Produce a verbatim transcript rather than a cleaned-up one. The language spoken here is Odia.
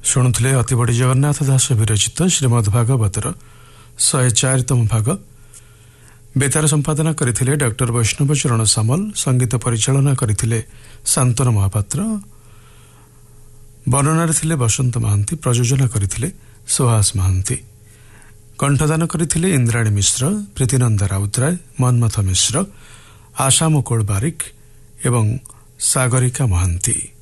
ଶୁଣୁଥିଲେ ଅତିବଡ଼ି ଜଗନ୍ନାଥ ଦାସ ବିରଚିତ ଶ୍ରୀମଦ୍ ଭାଗବତର ଶହେ ଚାରିତମ ଭାଗ। ବେତାର ସମ୍ପାଦନା କରିଥିଲେ ଡକ୍ଟର ବୈଷ୍ଣବ ଚରଣ ସାମଲ। ସଙ୍ଗୀତ ପରିଚାଳନା କରିଥିଲେ ଶାନ୍ତନ ମହାପାତ୍ର। ବର୍ଣ୍ଣନାରେ ଥିଲେ ବସନ୍ତ ମହାନ୍ତି। ପ୍ରଯୋଜନା କରିଥିଲେ ସୁହାସ ମହାନ୍ତି। କଣ୍ଠଦାନ କରିଥିଲେ ଇନ୍ଦ୍ରାଣୀ ମିଶ୍ର, ପ୍ରୀତିନନ୍ଦା ରାଉତରାୟ, ମନ୍ମଥ ମିଶ୍ର, ଆଶା ମୁକୁଳ ବାରିକ ଏବଂ ସାଗରିକା ମହାନ୍ତି।